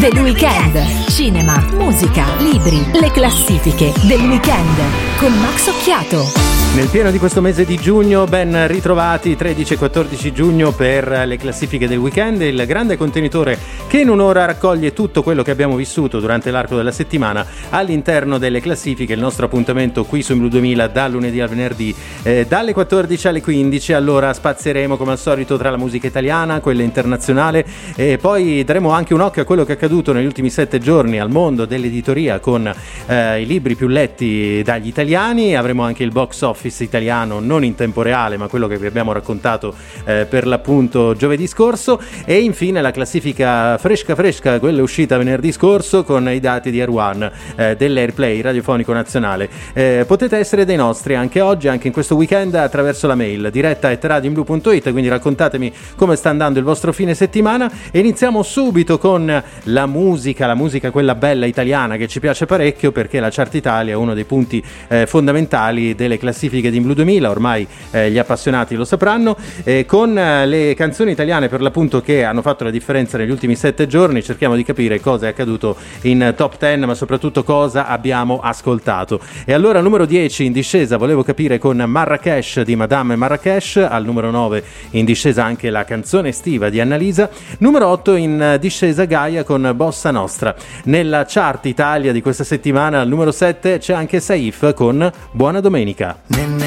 del weekend. Cinema, musica, libri, le classifiche del weekend con Max Occhiato. Nel pieno di questo mese di giugno, ben ritrovati 13 e 14 giugno per le classifiche del weekend, il grande contenitore che in un'ora raccoglie tutto quello che abbiamo vissuto durante l'arco della settimana all'interno delle classifiche, il nostro appuntamento qui su Blu 2000 da lunedì al venerdì dalle 14 alle 15. Allora spazieremo come al solito tra la musica italiana, quella internazionale e poi daremo anche un occhio a quello che è accaduto negli ultimi 7 giorni al mondo dell'editoria con i libri più letti dagli italiani. Avremo anche il box office italiano, non in tempo reale ma quello che vi abbiamo raccontato per l'appunto giovedì scorso, e infine la classifica fresca, quella uscita venerdì scorso con i dati di R1 dell'Airplay radiofonico nazionale. Potete essere dei nostri anche oggi, anche in questo weekend, attraverso la mail diretta@radioinblu.it, quindi raccontatemi come sta andando il vostro fine settimana. E iniziamo subito con la musica quella bella italiana che ci piace parecchio, perché la Chart Italia è uno dei punti fondamentali delle classifiche di Blu 2000, ormai gli appassionati lo sapranno, con le canzoni italiane per l'appunto che hanno fatto la differenza negli ultimi 7 giorni. Cerchiamo di capire cosa è accaduto in top 10, ma soprattutto cosa abbiamo ascoltato. E allora al numero 10 in discesa volevo capire con Marrakesh di Madame Marrakesh, al numero 9 in discesa anche la canzone estiva di Annalisa, numero 8 in discesa Gaia con Bossa Nostra. Nella Chart Italia di questa settimana al numero 7 c'è anche Saif con Buona Domenica.